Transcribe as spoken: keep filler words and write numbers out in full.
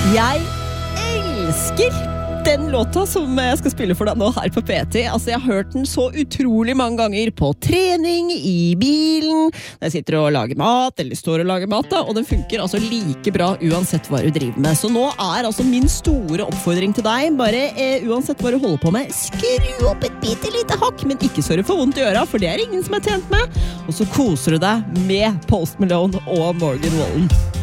Jeg elsker den låta som jeg skal spille for deg nå her på P T. Altså, jeg har hørt den så utrolig mange ganger på trening, i bilen, når jeg sitter og lager mat, eller står og lager mat da, og den funker altså like bra uansett hva du driver med. Så nå er altså min store oppfordring til deg, bare eh, uansett hva du holder på med, skru opp et bitte lite hakk, men ikke så du får vondt i øra, for det er ingen som er tjent med. Og så koser du deg med Post Malone og Morgan Wallen.